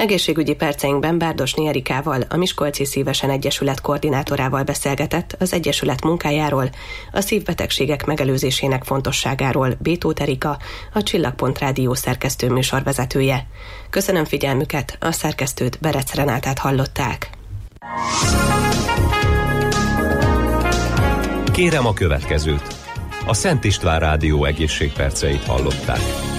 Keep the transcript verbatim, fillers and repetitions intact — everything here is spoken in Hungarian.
Egészségügyi perceinkben Bárdosné Erikával, a Miskolci Szívesen Egyesület koordinátorával beszélgetett az Egyesület munkájáról, a szívbetegségek megelőzésének fontosságáról Bétót Erika, a Csillagpont Rádió szerkesztő műsorvezetője. Köszönöm figyelmüket, a szerkesztőt, Berec Renátát hallották. Kérem a következőt. A Szent István Rádió egészségperceit hallották.